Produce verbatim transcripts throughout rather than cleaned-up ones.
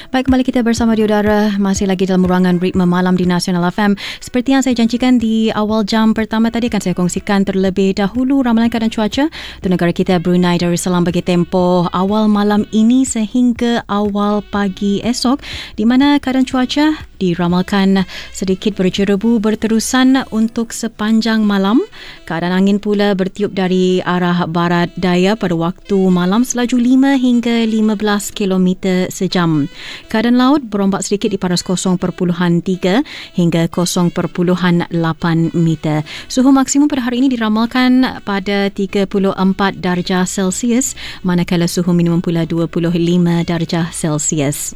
Baik, kembali kita bersama di udara, masih lagi dalam ruangan Ritme Malam di Nasional F M. Seperti yang saya janjikan di awal jam pertama tadi, akan saya kongsikan terlebih dahulu ramalan keadaan cuaca untuk negara kita Brunei Darussalam bagi tempoh awal malam ini sehingga awal pagi esok, di mana keadaan cuaca diramalkan sedikit berjerebu berterusan untuk sepanjang malam. Keadaan angin pula bertiup dari arah barat daya pada waktu malam selaju lima hingga lima belas kilometer sejam. Keadaan laut berombak sedikit di paras kosong perpuluhan tiga hingga kosong perpuluhan lapan meter. Suhu maksimum pada hari ini diramalkan pada tiga puluh empat darjah Celsius, manakala suhu minimum pula dua puluh lima darjah Celsius.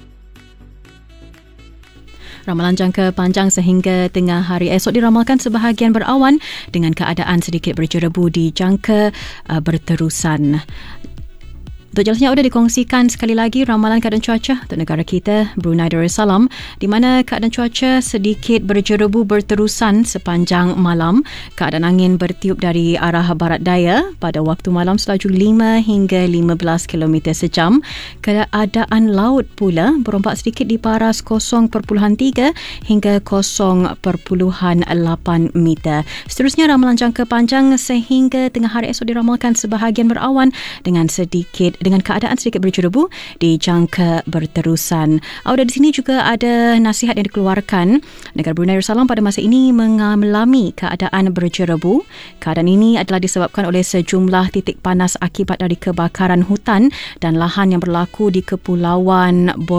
Ramalan jangka panjang sehingga tengah hari esok diramalkan sebahagian berawan dengan keadaan sedikit berjerebu di jangka uh, berterusan. Untuk jelasnya, sudah dikongsikan sekali lagi ramalan keadaan cuaca untuk negara kita Brunei Darussalam, di mana keadaan cuaca sedikit berjerebu berterusan sepanjang malam. Keadaan angin bertiup dari arah barat daya pada waktu malam selaju lima hingga lima belas kilometer sejam. Keadaan laut pula berompak sedikit di paras kosong perpuluhan tiga hingga kosong perpuluhan lapan meter. Seterusnya, ramalan jangka panjang sehingga tengah hari esok diramalkan sebahagian berawan dengan sedikit dengan keadaan sedikit berjerebu di jangka berterusan. Auda di sini juga ada nasihat yang dikeluarkan. Negara Brunei Darussalam pada masa ini mengalami keadaan berjerebu. Keadaan ini adalah disebabkan oleh sejumlah titik panas akibat dari kebakaran hutan dan lahan yang berlaku di Kepulauan Borneo